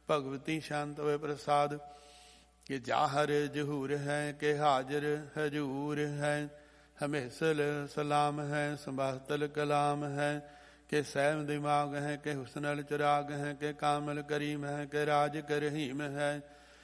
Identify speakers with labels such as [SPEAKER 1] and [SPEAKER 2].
[SPEAKER 1] ਭਗਵਤੀ ਸ਼ਾਂਤ ਹੋਏ ਪ੍ਰਸਾਦ। ਕਿ ਜਾਹਰ ਜਹੂਰ ਹੈ ਕਿ ਹਾਜ਼ਰ ਹਜੂਰ ਹੈ। ਹਮੇਸਲ ਸਲਾਮ ਹੈ ਸੰਭਾਤਲ ਕਲਾਮ ਹੈ। ਕਿ ਸਹਿਮ ਦਿਮਾਗ ਹੈ ਕਿ ਹੁਸਨਲ ਚਰਾਗ ਹੈ। ਕਿ ਕਾਮਲ ਕਰੀਮ ਹੈ ਕਿ ਰਾਜ ਕਰਹੀਮ ਹੈ।